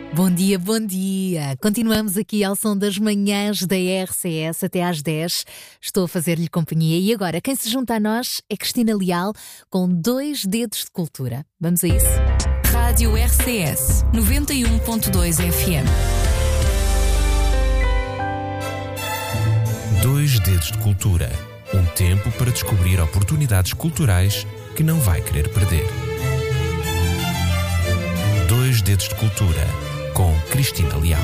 Bom dia, bom dia. Continuamos aqui ao som das manhãs da RCS até às 10. Estou a fazer-lhe companhia e agora quem se junta a nós é Cristina Leal com 2 dedos de cultura. Vamos a isso. Rádio RCS 91.2 FM. 2 dedos de cultura. Um tempo para descobrir oportunidades culturais que não vai querer perder. 2 dedos de cultura. Com Cristina Leal.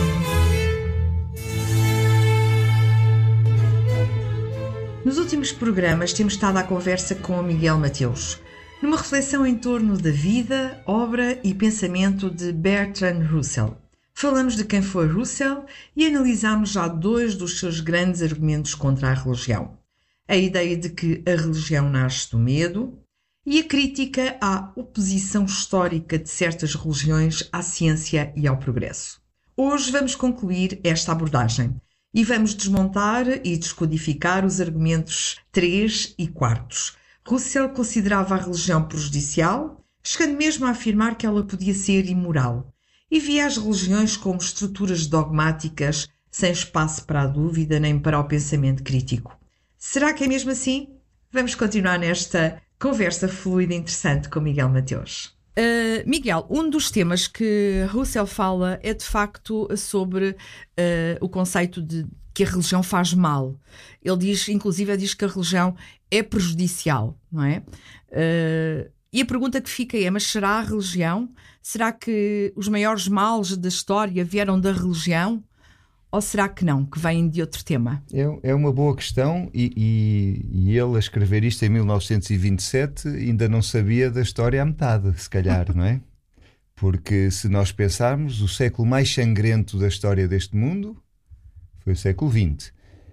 Nos últimos programas temos estado à conversa com o Miguel Mateus, numa reflexão em torno da vida, obra e pensamento de Bertrand Russell. Falamos de quem foi Russell e analisámos já 2 dos seus grandes argumentos contra a religião. A ideia de que a religião nasce do medo e a crítica à oposição histórica de certas religiões à ciência e ao progresso. Hoje vamos concluir esta abordagem e vamos desmontar e descodificar os argumentos 3 e 4. Russell considerava a religião prejudicial, chegando mesmo a afirmar que ela podia ser imoral, e via as religiões como estruturas dogmáticas, sem espaço para a dúvida nem para o pensamento crítico. Será que é mesmo assim? Vamos continuar nesta conversa fluida e interessante com Miguel Mateus. Miguel, um dos temas que Russell fala é de facto sobre o conceito de que a religião faz mal. Ele diz, inclusive, que a religião é prejudicial, não é? E a pergunta que fica é, mas será a religião? Será que os maiores males da história vieram da religião? Ou será que não, que vêm de outro tema? É uma boa questão e ele a escrever isto em 1927 ainda não sabia da história à metade, se calhar, não é? Porque se nós pensarmos, o século mais sangrento da história deste mundo foi o século XX.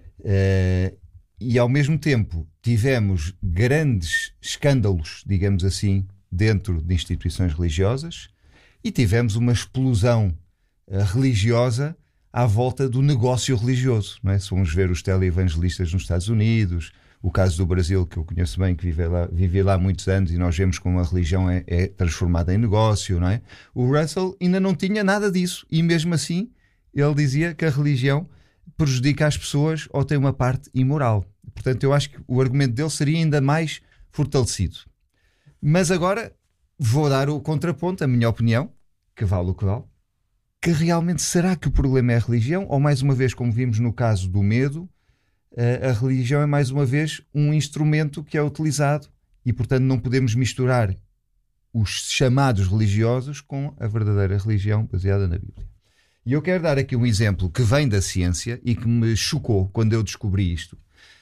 E ao mesmo tempo tivemos grandes escândalos, digamos assim, dentro de instituições religiosas e tivemos uma explosão religiosa à volta do negócio religioso, não é? Se vamos ver os televangelistas nos Estados Unidos, o caso do Brasil, que eu conheço bem, que vivi lá há muitos anos, e nós vemos como a religião é transformada em negócio, não é? O Russell ainda não tinha nada disso, e mesmo assim ele dizia que a religião prejudica as pessoas ou tem uma parte imoral. Portanto, eu acho que o argumento dele seria ainda mais fortalecido. Mas agora vou dar o contraponto, a minha opinião, que vale o que vale, que realmente será que o problema é a religião? Ou mais uma vez, como vimos no caso do medo, a religião é mais uma vez um instrumento que é utilizado e, portanto, não podemos misturar os chamados religiosos com a verdadeira religião baseada na Bíblia. E eu quero dar aqui um exemplo que vem da ciência e que me chocou quando eu descobri isto,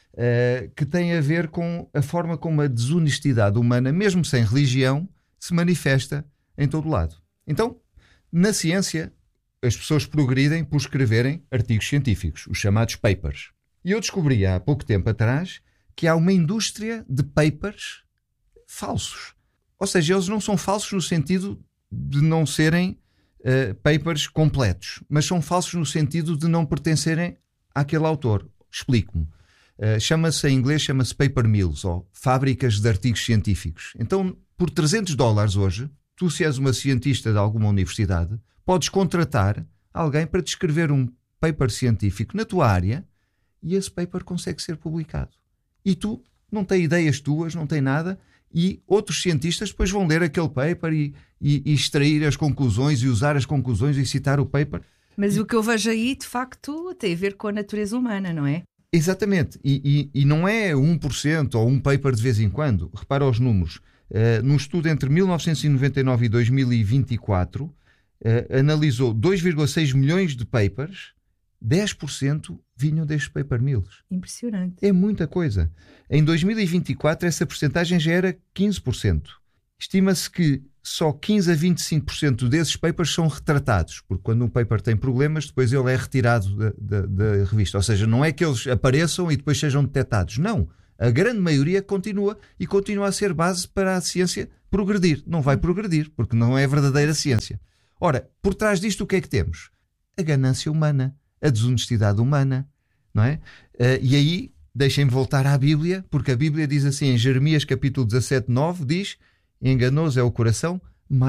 que tem a ver com a forma como a desonestidade humana, mesmo sem religião, se manifesta em todo lado. Então, na ciência, as pessoas progridem por escreverem artigos científicos, os chamados papers. E eu descobri há pouco tempo atrás que há uma indústria de papers falsos. Ou seja, eles não são falsos no sentido de não serem papers completos, mas são falsos no sentido de não pertencerem àquele autor. Explico-me. Em inglês chama-se paper mills, ou fábricas de artigos científicos. Então, por $300 hoje, tu, se és uma cientista de alguma universidade, podes contratar alguém para te escrever um paper científico na tua área e esse paper consegue ser publicado. E tu não tens ideias tuas, não tens nada, e outros cientistas depois vão ler aquele paper e extrair as conclusões e usar as conclusões e citar o paper. Mas o que eu vejo aí, de facto, tem a ver com a natureza humana, não é? Exatamente. E não é 1% ou um paper de vez em quando. Repara os números. Num estudo entre 1999 e 2024... analisou 2,6 milhões de papers, 10% vinham destes paper mills. Impressionante. É muita coisa. Em 2024 essa percentagem já era 15%. Estima-se que só 15 a 25% desses papers são retratados, porque quando um paper tem problemas, depois ele é retirado da revista. Ou seja, não é que eles apareçam e depois sejam detectados. Não. A grande maioria continua e continua a ser base para a ciência progredir. Não vai progredir, porque não é a verdadeira ciência. Ora, por trás disto o que é que temos? A ganância humana, a desonestidade humana, não é? E aí, deixem-me voltar à Bíblia, porque a Bíblia diz assim, em Jeremias capítulo 17, 9, diz: enganoso é o coração